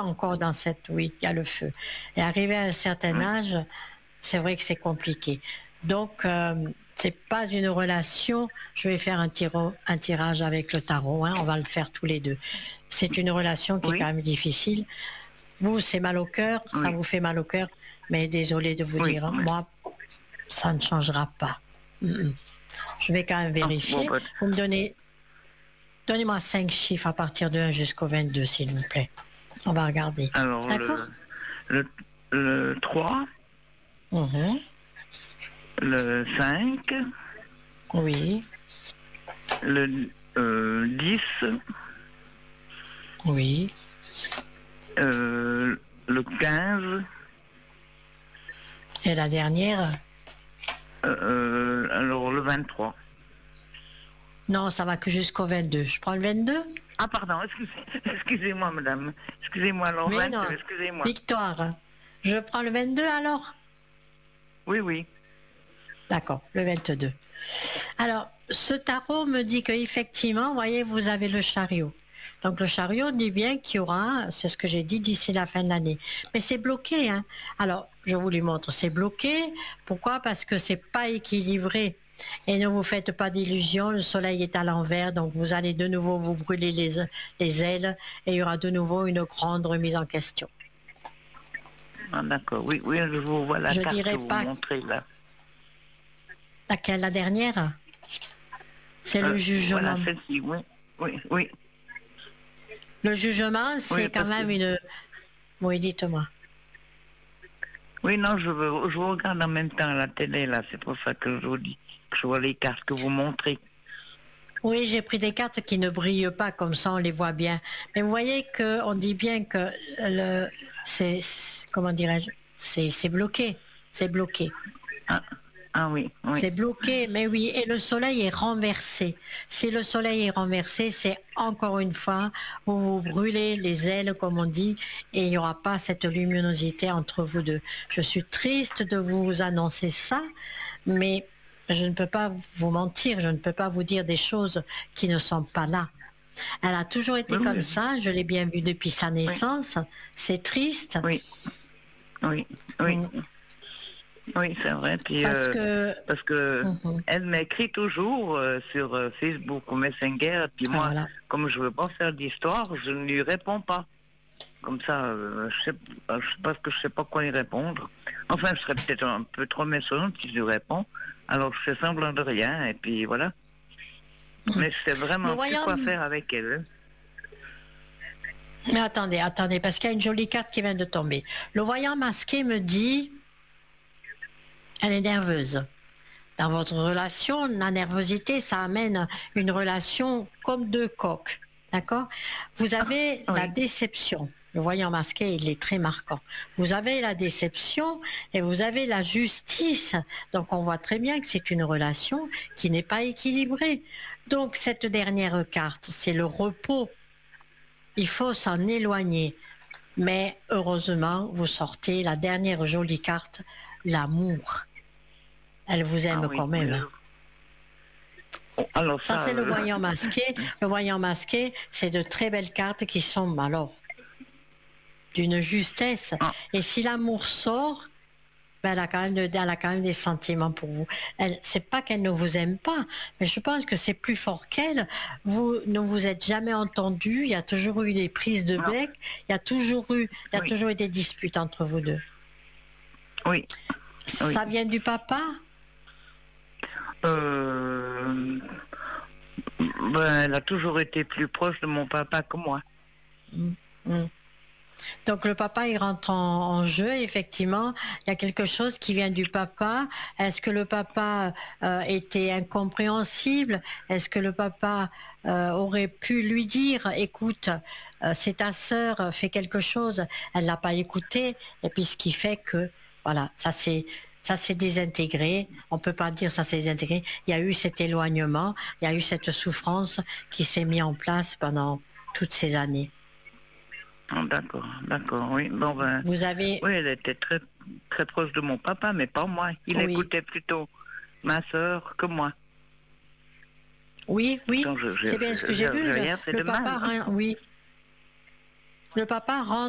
encore dans cette... Oui, il y a le feu. Et arrivé à un certain âge, c'est vrai que c'est compliqué. Donc, c'est pas une relation. Je vais faire un tirage avec le tarot. On va le faire tous les deux. C'est une relation qui est quand même difficile. Vous, c'est mal au cœur, ça vous fait mal au cœur. Mais désolé de vous dire, moi, ça ne changera pas. Je vais quand même vérifier. Vous me donnez-moi 5 chiffres à partir de 1 jusqu'au 22, s'il vous plaît. On va regarder. Alors, d'accord? Le 3, le 5, oui, le 10, oui, le 15, et la dernière? alors le 23. Non, ça va que jusqu'au 22. Je prends le 22? Ah pardon, excusez-moi madame. Excusez-moi, alors Mais 22, non, excusez-moi. Victoire. Je prends le 22 alors? Oui. D'accord, le 22. Alors, ce tarot me dit qu'effectivement, vous voyez, vous avez le chariot. Donc le chariot dit bien qu'il y aura, c'est ce que j'ai dit, d'ici la fin de l'année. Mais c'est bloqué, hein. Alors, je vous les montre, c'est bloqué. Pourquoi? Parce que c'est pas équilibré. Et ne vous faites pas d'illusions, le soleil est à l'envers, donc vous allez de nouveau vous brûler les ailes et il y aura de nouveau une grande remise en question. Ah d'accord, oui, je vous vois la carte que vous montrez là. Laquelle, la dernière? C'est le jugement. Voilà, celle-ci, oui. Le jugement, c'est quand même une... Oui, dites-moi. Oui, non, je vous regarde en même temps à la télé, là, c'est pour ça que je vous dis, que je vois les cartes que vous montrez. Oui, j'ai pris des cartes qui ne brillent pas, comme ça on les voit bien. Mais vous voyez qu'on dit bien que comment dirais-je, c'est bloqué, c'est bloqué. Ah oui. C'est bloqué, mais oui, et le soleil est renversé. Si le soleil est renversé, c'est encore une fois, vous vous brûlez les ailes, comme on dit, et il n'y aura pas cette luminosité entre vous deux. Je suis triste de vous annoncer ça, mais je ne peux pas vous mentir, je ne peux pas vous dire des choses qui ne sont pas là. Elle a toujours été comme ça, je l'ai bien vu depuis sa naissance, c'est triste. Oui. Oui, c'est vrai. Puis, parce que elle m'écrit toujours sur Facebook ou Messenger, puis moi, comme je veux pas faire d'histoire, je ne lui réponds pas. Comme ça, je sais parce que je sais pas quoi lui répondre. Enfin, je serais peut-être un peu trop méchante si je lui réponds. Alors, je fais semblant de rien, et puis voilà. Mais je sais vraiment plus quoi faire avec elle. Mais attendez, parce qu'il y a une jolie carte qui vient de tomber. Le voyant masqué me dit... Elle est nerveuse. Dans votre relation, la nervosité, ça amène une relation comme deux coqs. D'accord? Vous avez la déception. Le voyant masqué, il est très marquant. Vous avez la déception et vous avez la justice. Donc on voit très bien que c'est une relation qui n'est pas équilibrée. Donc cette dernière carte, c'est le repos. Il faut s'en éloigner. Mais heureusement, vous sortez la dernière jolie carte, l'amour. Elle vous aime quand même. Alors ça c'est le voyant masqué. Le voyant masqué, c'est de très belles cartes qui sont alors d'une justesse. Et si l'amour sort, ben elle a quand même des sentiments pour vous. C'est pas qu'elle ne vous aime pas, mais je pense que c'est plus fort qu'elle. Vous ne vous êtes jamais entendus. Il y a toujours eu des prises de bec. Il y a toujours eu des disputes entre vous deux. Oui. Ça vient du papa? Elle a toujours été plus proche de mon papa que moi. Donc le papa, il rentre en jeu, effectivement. Il y a quelque chose qui vient du papa. Est-ce que le papa était incompréhensible? Est-ce que le papa aurait pu lui dire, écoute, c'est ta sœur, fais quelque chose. Elle l'a pas écouté. Et puis ce qui fait que, voilà, ça s'est désintégré. On peut pas dire ça s'est désintégré. Il y a eu cet éloignement, il y a eu cette souffrance qui s'est mise en place pendant toutes ces années. D'accord, oui. Bon, vous avez... Oui, elle était très, très proche de mon papa, mais pas moi. Il écoutait plutôt ma sœur que moi. Oui, c'est bien ce que j'ai vu. Le papa rentre